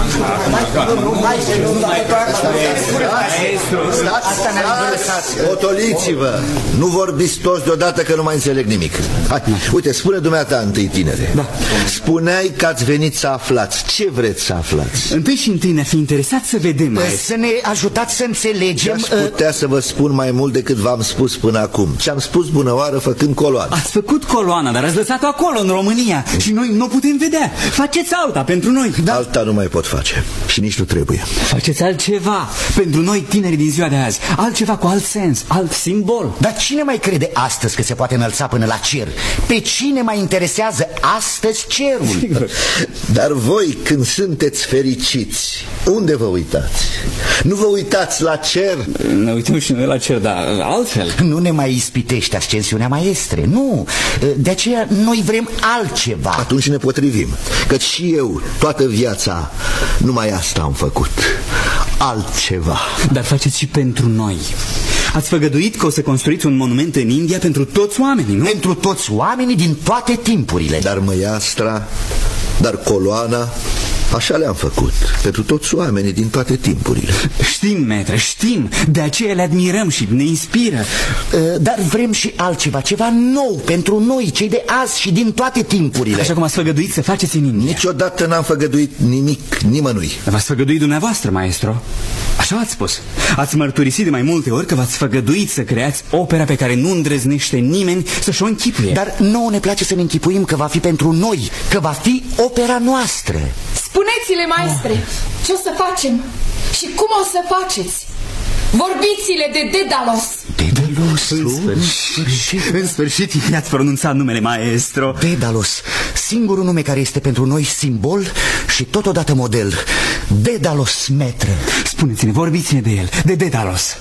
Otoliți-vă! Nu vorbiți toți deodată că nu mai înțeleg nimic. Hai, uite, spune dumneata întâi, tinere. Da. Spuneai că ați venit să aflați. Ce vreți să aflați? Întâi și întâi ne-ar fi interesat să vedem, maestro. Să ne ajutați să înțelegem. Ce-aș putea să vă spun mai mult decât v-am spus până acum? Ce-am spus bună oară făcând coloana. Ați făcut coloana, dar ați lăsat-o acolo, în România. Și noi nu putem vedea. Faceți alta pentru noi. Da? Alta nu mai pot face. Și nici nu trebuie. Faceți altceva pentru noi, tineri din ziua de azi. Altceva cu alt sens, alt simbol. Dar cine mai crede astăzi că se poate înălța până la cer? Pe cine mai interesează astăzi cerul? Dar voi, când sunteți fericiți, unde vă uitați? Nu vă uitați la cer? Ne uităm și noi la cer, dar altfel. Nu ne mai ispitește ascensiunea, maestre, nu. De aceea noi vrem altceva. Atunci ne potrivim. Căci și eu, toată viața, numai asta am făcut. Altceva. Dar faceți și pentru noi. Ați făgăduit că o să construiți un monument în India pentru toți oamenii, nu? Pentru toți oamenii din toate timpurile. Dar măiastra, dar coloana, așa le-am făcut. Pentru toți oamenii din toate timpurile. Știm, metre, știm. De aceea le admirăm și ne inspiră. Dar vrem și altceva, ceva nou pentru noi, cei de azi și din toate timpurile. Așa cum ați făgăduit să faceți în India. Niciodată n-am făgăduit nimic nimănui. V-ați făgăduit dumneavoastră, maestro. Așa ați spus. Ați mărturisit de mai multe ori că v-ați făgăduit să creați opera pe care nu îndrăznește nimeni să-și o închipuie. Dar nouă ne place să ne închipuim că va fi pentru noi, că va fi opera noastră. Spuneți-le, maestre, ce o să facem și cum o să faceți. Vorbiți-le de Dedalos. Dedalos? În sfârșit i-ați pronunțat numele, maestro. Dedalos, singurul nume care este pentru noi simbol și totodată model. Dedalos, metră. Spuneți-ne, vorbiți-ne de el, de Dedalos.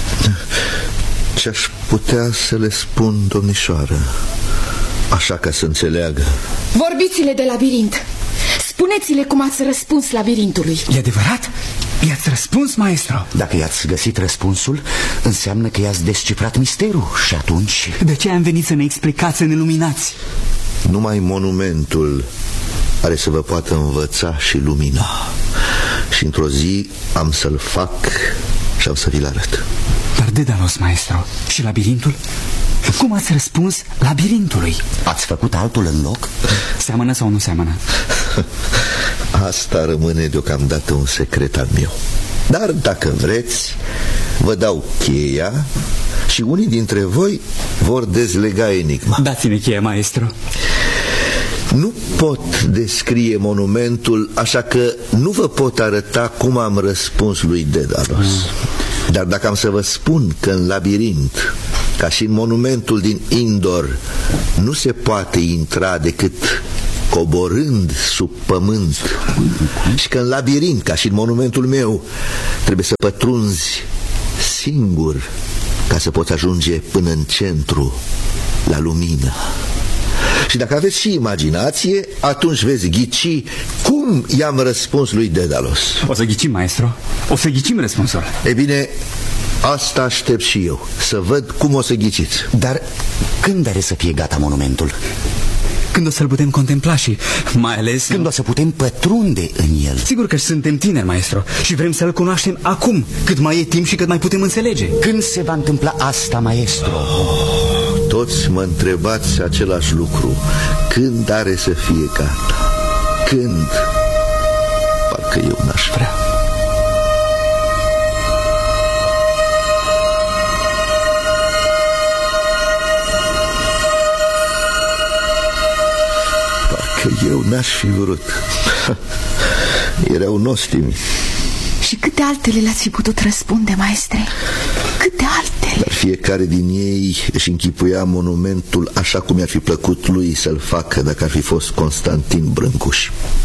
Ce-aș putea să le spun, domnișoară, așa ca să înțeleagă? Vorbiți-le de labirint. Spuneți-le cum ați răspuns labirintului. E adevărat? I-ați răspuns, maestro? Dacă i-ați găsit răspunsul, înseamnă că i-ați descifrat misterul. Și atunci... De ce am venit să ne explicați, să ne luminați? Numai monumentul are să vă poată învăța și lumina. Și într-o zi am să-l fac și am să vi-l arăt. Dar Dedalos, maestro, și labirintul? Cum ați răspuns labirintului? Ați făcut altul în loc? Seamănă sau nu seamănă? Asta rămâne deocamdată un secret al meu. Dar dacă vreți, vă dau cheia și unii dintre voi vor dezlega enigma. Dați-ne cheia, maestro. Nu pot descrie monumentul, așa că nu vă pot arăta cum am răspuns lui Dedalos. Dar dacă am să vă spun că în labirint, ca și în monumentul din Indor, nu se poate intra decât coborând sub pământ, și că în labirint, ca și în monumentul meu, trebuie să pătrunzi singur ca să poți ajunge până în centru, la lumină. Și dacă aveți și imaginație, atunci veți ghici cum i-am răspuns lui Dedalos. O să ghicim, maestro. O să ghicim răspunsul. E bine, asta aștept și eu, să văd cum o să ghiciți. Dar când are să fie gata monumentul? Când o să-l putem contempla și mai ales... Când o să putem pătrunde în el. Sigur că suntem tineri, maestro, și vrem să-l cunoaștem acum, cât mai e timp și cât mai putem înțelege. Când se va întâmpla asta, maestro? Toți mă întrebați același lucru. Când are să fie gata? Când? Parcă eu n-aș vrea. Eu n-aș fi vrut. Erau nostimi. Și câte altele le-ați fi putut răspunde, maestre? Câte altele? Dar fiecare din ei își închipuia monumentul așa cum i-ar fi plăcut lui să-l facă dacă ar fi fost Constantin Brâncuș.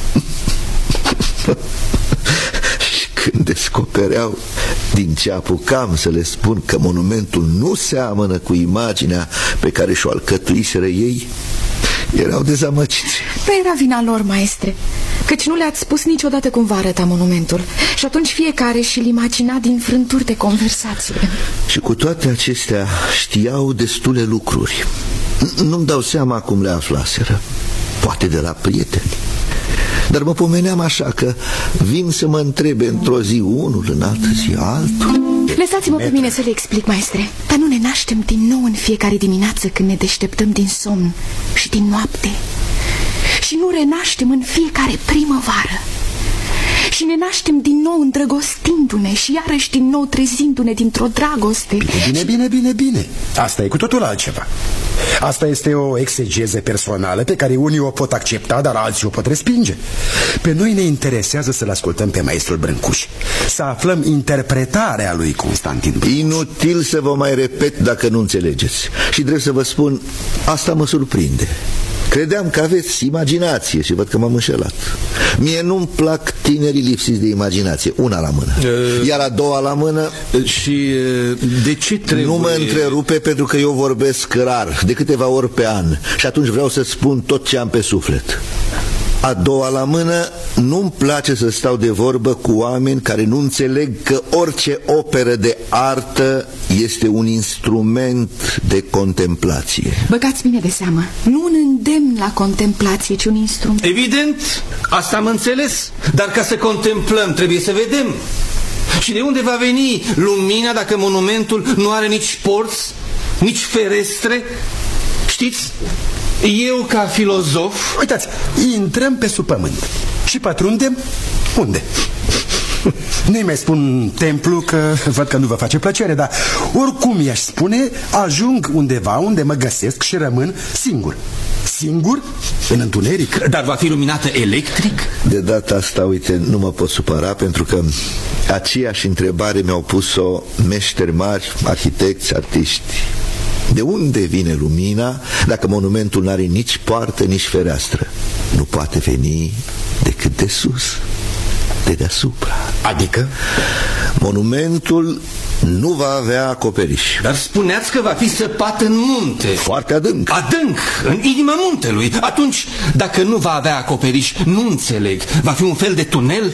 Și când descopereau din ce apucam să le spun că monumentul nu seamănă cu imaginea pe care și-o alcătuiseră ei, erau dezamăgiți. Nu era vina lor, maestre, căci nu le-ați spus niciodată cum va arăta monumentul. Și atunci fiecare și-l imagina din frânturi de conversație. Și cu toate acestea știau destule lucruri. Nu-mi dau seama cum le aflaseră. Poate de la prieteni. Dar mă pomeneam așa că vin să mă întrebe într-o zi unul, în altă zi altul. Lăsați-mă pe mine să le explic, maestre. Dar nu ne naștem din nou în fiecare dimineață când ne deșteptăm din somn și din noapte. Și nu renaștem în fiecare primăvară. Și ne naștem din nou îndrăgostindu-ne și iarăși din nou trezindu-ne dintr-o dragoste. Bine. Asta e cu totul altceva. Asta este o exegeză personală pe care unii o pot accepta, dar alții o pot respinge. Pe noi ne interesează să-l ascultăm pe maestrul Brâncuș, să aflăm interpretarea lui Constantin Brâncuș. Inutil să vă mai repet dacă nu înțelegeți. Și drept să vă spun, asta mă surprinde. Credeam că aveți imaginație și văd că m-am înșelat. Mie nu-mi plac tinerii lipsiți de imaginație, una la mână. Iar a doua la mână. Și de ce trebuie... Nu mă întrerupe pentru că eu vorbesc rar, de câteva ori pe an. Și atunci vreau să spun tot ce am pe suflet. A doua la mână, nu-mi place să stau de vorbă cu oameni care nu înțeleg că orice operă de artă este un instrument de contemplație. Băgați bine de seamă, nu un îndemn la contemplație, ci un instrument. Evident, asta am înțeles. Dar ca să contemplăm trebuie să vedem. Și de unde va veni lumina dacă monumentul nu are nici porți, nici ferestre? Știți? Eu, ca filozof... Uitați, intrăm pe sub pământ și pătrundem unde? Nu-i mai spun templu, că văd că nu vă face plăcere, dar oricum i-aș spune, ajung undeva unde mă găsesc și rămân singur. Singur, în întuneric. Dar va fi luminată electric? De data asta, uite, nu mă pot supăra, pentru că aceeași întrebare mi-au pus-o meșteri mari, arhitecți, artiști. De unde vine lumina dacă monumentul n-are nici poartă, nici fereastră? Nu poate veni decât de sus, de deasupra. Adică? Monumentul nu va avea acoperiș. Dar spuneați că va fi săpat în munte. Foarte adânc. Adânc, în inima muntelui. Atunci, dacă nu va avea acoperiș, nu înțeleg. Va fi un fel de tunel?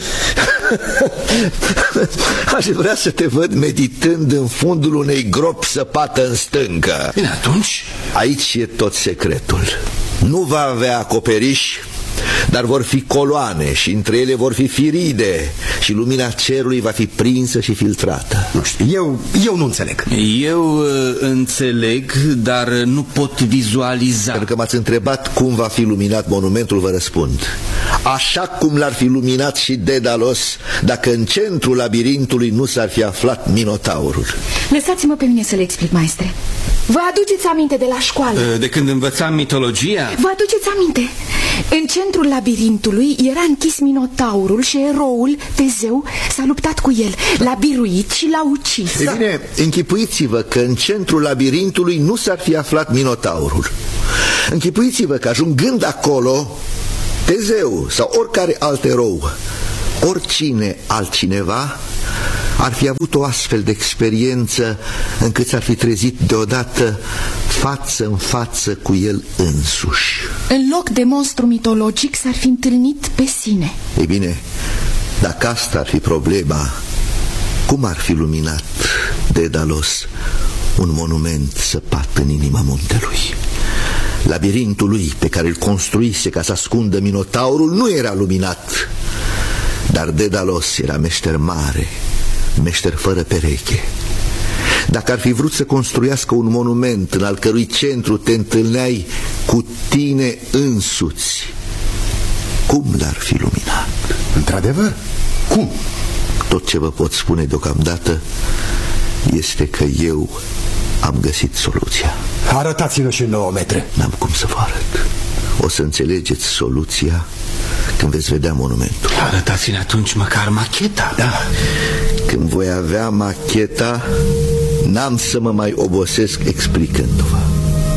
Aș vrea să te văd meditând în fundul unei gropi săpată în stâncă. Bine, atunci? Aici e tot secretul. Nu va avea acoperiș, dar vor fi coloane și între ele vor fi firide și lumina cerului va fi prinsă și filtrată. Nu știu, eu nu înțeleg. Eu înțeleg, dar nu pot vizualiza. Pentru că m-ați întrebat cum va fi luminat monumentul, vă răspund. Așa cum l-ar fi luminat și Dedalos dacă în centrul labirintului nu s-ar fi aflat Minotaurul. Lăsați-mă pe mine să le explic, maestre. Vă aduceți aminte de la școală? De când învățam mitologia? Vă aduceți aminte? În centrul labirintului era închis Minotaurul și eroul, Tezeu, s-a luptat cu el, l-a biruit și l-a ucis. E bine, închipuiți-vă că în centrul labirintului nu s-ar fi aflat Minotaurul. Închipuiți-vă că ajungând acolo, Tezeu sau oricare alt erou, oricine altcineva, ar fi avut o astfel de experiență încât s-ar fi trezit deodată față în față cu el însuși. În loc de monstru mitologic s-ar fi întâlnit pe sine. Ei bine, dacă asta ar fi problema, cum ar fi luminat Dedalos un monument săpat în inima muntelui? Labirintul lui pe care îl construise ca să ascundă Minotaurul nu era luminat, dar Dedalos era meșter mare, meșter fără pereche. Dacă ar fi vrut să construiască un monument în al cărui centru te întâlneai cu tine însuți, cum l-ar fi luminat? Într-adevăr, cum? Tot ce vă pot spune deocamdată este că eu am găsit soluția. Arătați-ne și 9 metri. N-am cum să vă arăt. O să înțelegeți soluția când veți vedea monumentul. Arătați-ne atunci măcar macheta. Da. Când voi avea macheta, n-am să mă mai obosesc explicându-vă.